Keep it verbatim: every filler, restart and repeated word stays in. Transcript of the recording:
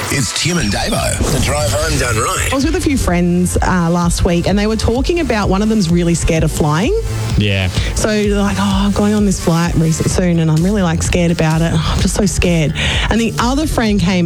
It's Tim and Davo. The drive home done right. I was with a few friends uh, last week and they were talking about one of them's really scared of flying. Yeah. So they're like, oh, I'm going on this flight recent soon and I'm really like scared about it. Oh, I'm just so scared. And the other friend came